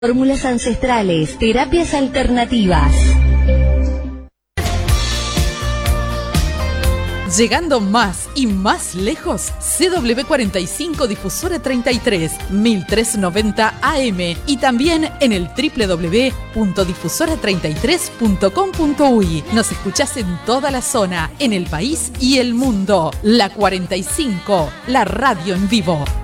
Fórmulas ancestrales, terapias alternativas. Llegando más y más lejos, CW45 Difusora 33, 1390 AM y también en el www.difusora33.com.uy. Nos escuchás en toda la zona, en el país y el mundo. La 45, la radio en vivo.